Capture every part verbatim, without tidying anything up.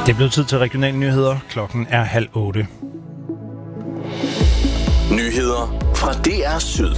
Det er blevet tid til regionale nyheder. Klokken er halv otte. Nyheder fra D R Syd.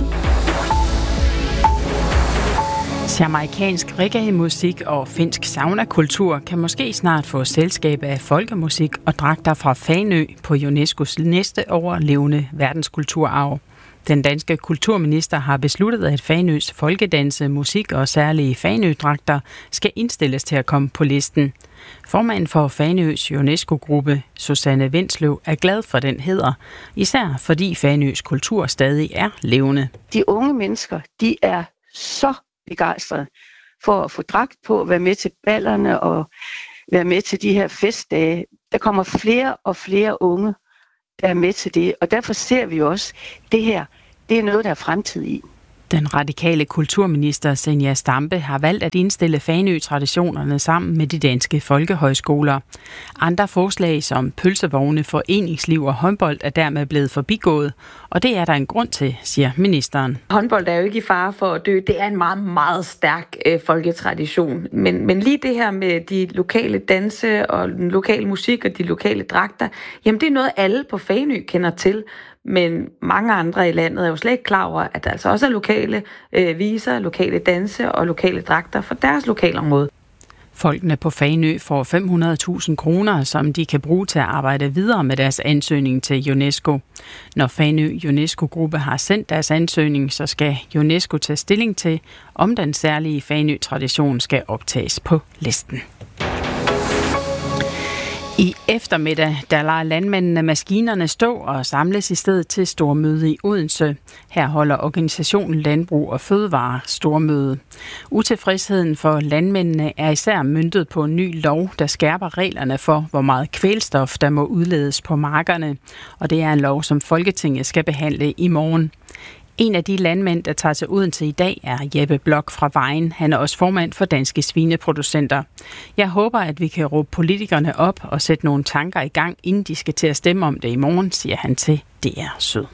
Jamaikansk reggae-musik og finsk sauna-kultur kan måske snart få selskab af folkemusik og dragter fra Fanø på UNESCO's næste overlevende verdenskulturarv. Den danske kulturminister har besluttet, at Fanøs folkedanse, musik og særlige Fanø-dragter skal indstilles til at komme på listen. Formanden for Fanøs UNESCO-gruppe, Susanne Vindsløv, er glad for den hæder, især fordi Fanøs kultur stadig er levende. De unge mennesker, de er så begejstrede for at få dragt på, være med til ballerne og være med til de her festdage. Der kommer flere og flere unge, der er med til det, og derfor ser vi også, at det her, det er noget, der er fremtid i. Den radikale kulturminister Zenia Stampe har valgt at indstille Fanø-traditionerne sammen med de danske folkehøjskoler. Andre forslag som pølsevogne, foreningsliv og håndbold er dermed blevet forbigået, og det er der en grund til, siger ministeren. Håndbold er jo ikke i fare for at dø. Det er en meget, meget stærk øh, folketradition. Men, men lige det her med de lokale danse og den lokale musik og de lokale dragter, jamen det er noget, alle på Fanø kender til. Men mange andre i landet er jo slet ikke klar over, at der altså også er lokale øh, viser, lokale danse og lokale dragter for deres lokalområde. Folkene på Fanø får fem hundrede tusind kroner, som de kan bruge til at arbejde videre med deres ansøgning til UNESCO. Når Fanø UNESCO-gruppe har sendt deres ansøgning, så skal UNESCO tage stilling til, om den særlige Fanø-tradition skal optages på listen. I eftermiddag, der lader landmændene maskinerne stå og samles i stedet til stormøde i Odense. Her holder organisationen Landbrug og Fødevare stormøde. Utilfredsheden for landmændene er især møntet på en ny lov, der skærper reglerne for, hvor meget kvælstof, der må udledes på markerne. Og det er en lov, som Folketinget skal behandle i morgen. En af de landmænd, der tager til Odense i dag, er Jeppe Blok fra Vejen. Han er også formand for Danske Svineproducenter. Jeg håber, at vi kan råbe politikerne op og sætte nogle tanker i gang, inden de skal til at stemme om det i morgen, siger han til D R Syd.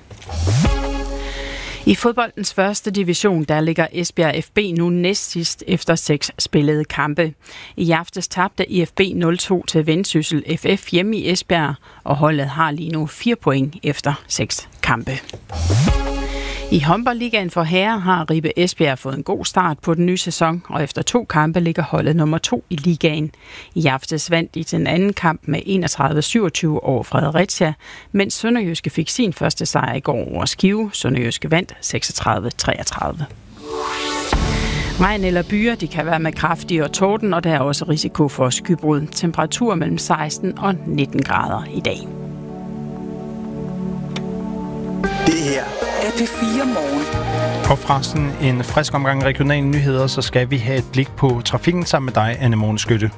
I fodboldens første division, der ligger Esbjerg F B nu næst sidst efter seks spillede kampe. I aftes tabte I F B nul to til Vendsyssel F F hjemme i Esbjerg, og holdet har lige nu fire point efter seks kampe. I håndboldligaen for herrer har Ribe Esbjerg fået en god start på den nye sæson, og efter to kampe ligger holdet nummer to i ligaen. I aftes vandt de den anden kamp med enogtredive syvogtyve over Fredericia, mens Sønderjyske fik sin første sejr i går over Skive. Sønderjyske vandt seksogtredive treogtredive. Regn eller byer, de kan være med kraftig og torden, og der er også risiko for skybrud. Temperatur mellem seksten og nitten grader i dag. Det her er P fire Morgen. Og fra sådan en frisk omgang regionale nyheder, så skal vi have et blik på trafikken sammen med dig, Anne Morgenskytte.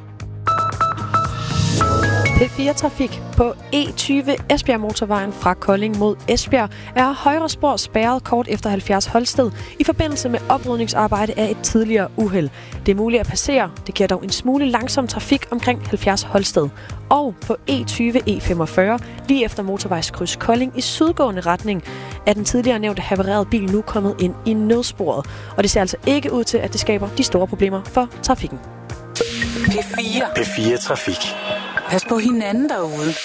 P fire Trafik. På E tyve Esbjerg Motorvejen fra Kolding mod Esbjerg er højre spor spærret kort efter halvfjerds Holsted i forbindelse med oprydningsarbejde af et tidligere uheld. Det er muligt at passere. Det giver dog en smule langsom trafik omkring halvfjerds Holsted. Og på E tyve E femogfyrre, lige efter motorvejskryds Kolding i sydgående retning, er den tidligere nævnte havererede bil nu kommet ind i nødsporet. Og det ser altså ikke ud til, at det skaber de store problemer for trafikken. P fire. P fire Trafik. Pas på hinanden derude.